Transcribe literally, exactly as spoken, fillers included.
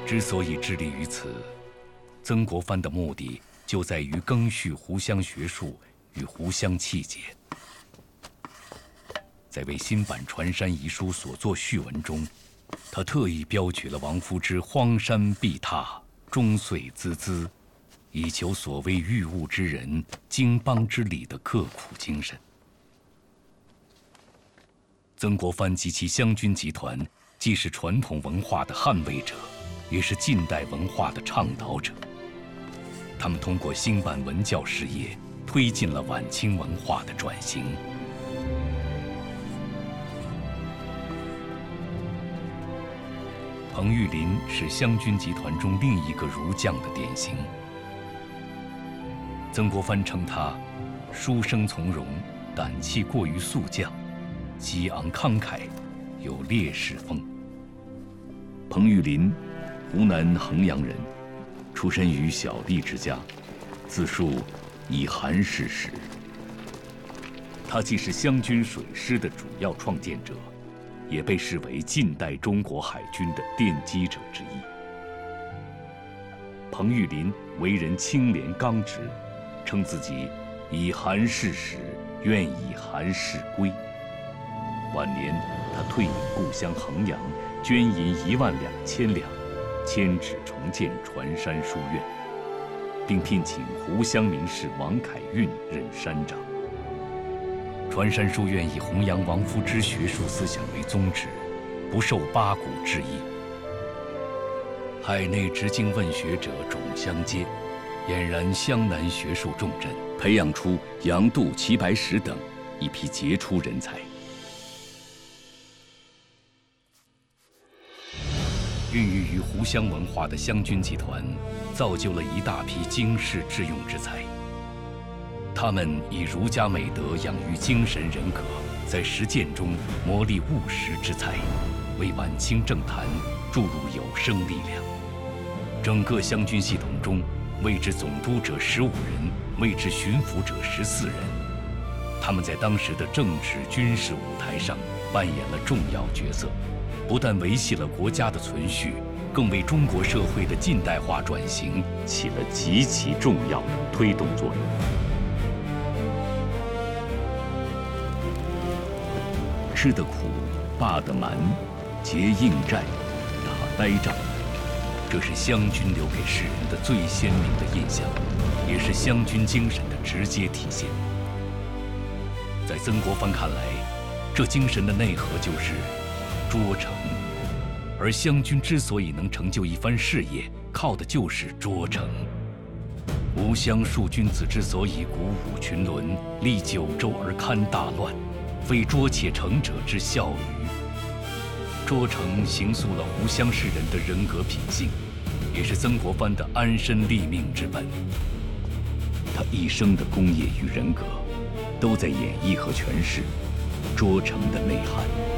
之所以致力于此，曾国藩的目的就在于赓续湖湘学术与湖湘气节。在为新版《传山遗书》所作序文中，他特意标举了王夫之荒山避榻、终岁孜孜，以求所谓遇物之人、经邦之礼的刻苦精神。曾国藩及其湘军集团既是传统文化的捍卫者，也是近代文化的倡导者。他们通过兴办文教事业，推进了晚清文化的转型。彭玉麟是湘军集团中另一个儒将的典型。曾国藩称他书生从容，胆气过于速将，激昂慷慨，有烈士风。 彭玉麟，湖南衡阳人，出身于小吏之家，自述以韩氏史。 他既是湘军水师的主要创建者，也被视为近代中国海军的奠基者之一。彭玉麟为人清廉刚直，称自己以韩氏始，愿以韩氏归。晚年，他退隐故乡衡阳，捐银一万两千两，迁址重建传山书院，并聘请湖湘名士王凯运任山长。传山书院以弘扬王夫之学术思想为宗旨，不受八股制益。海内直经问学者种相接，俨然湘南学术重镇， 培养出杨度、齐白石等一批杰出人才。 孕育于湖湘文化的湘军集团，造就了一大批经世致用之才。他们以儒家美德养育精神人格，在实践中磨砺务实之才，为晚清政坛注入有生力量。整个湘军系统中，位置总督者十五人，位置巡抚者十四人。他们在当时的政治军事舞台上扮演了重要角色，不但维系了国家的存续，更为中国社会的近代化转型起了极其重要的推动作用。 吃得苦，霸得蛮，结硬寨，打呆仗， 这是湘军留给世人的最鲜明的印象，也是湘军精神的直接体现。在曾国藩看来，这精神的内核就是捉城，而湘军之所以能成就一番事业，靠的就是捉城。吴湘数君子之所以鼓舞群伦，历九州而堪大乱，非捉且成者之效于。捉城形塑了湖湘士人的人格品性，也是曾国藩的安身立命之本。 他一生的功业与人格，都在演绎和诠释捉城的内涵。